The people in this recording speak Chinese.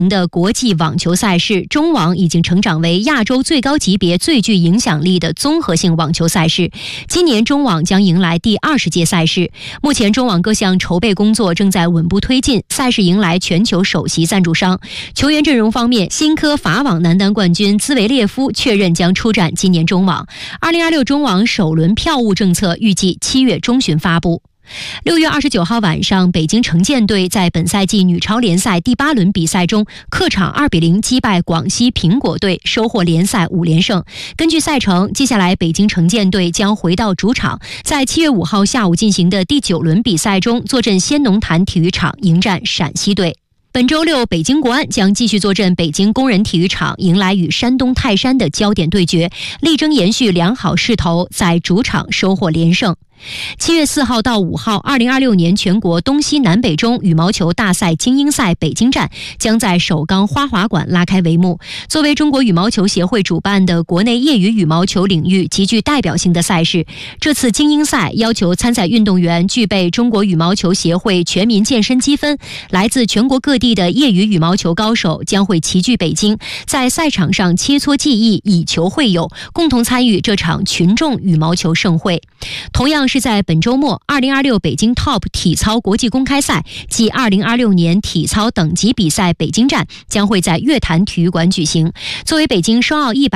的国际网球赛事，中网已经成长为亚洲最高级别、最具影响力的综合性网球赛事。今年中网将迎来第20届赛事。目前中网各项筹备工作正在稳步推进，赛事迎来全球首席赞助商。球员阵容方面，新科法网男单冠军兹维列夫确认将出战今年中网。2026中网首轮票务政策预计7月中旬发布。6月29号晚上，北京城建队在本赛季女超联赛第8轮比赛中，客场2-0击败广西苹果队，收获联赛5连胜。根据赛程，接下来北京城建队将回到主场，在7月5号下午进行的第9轮比赛中，坐镇先农坛体育场迎战陕西队。本周六，北京国安将继续坐镇北京工人体育场，迎来与山东泰山的焦点对决，力争延续良好势头，在主场收获连胜。7月4号到5号，2026年全国东西南北中羽毛球大赛精英赛北京站将在首钢花滑馆拉开帷幕。作为中国羽毛球协会主办的国内业余羽毛球领域极具代表性的赛事，这次精英赛要求参赛运动员具备中国羽毛球协会全民健身积分。来自全国各地的业余羽毛球高手将会齐聚北京，在赛场上切磋技艺，以球会友，共同参与这场群众羽毛球盛会。同样是在本周末，2026北京 TOP 体操国际公开赛暨2026年体操等级比赛北京站将会在乐坛体育馆举行。作为北京双奥100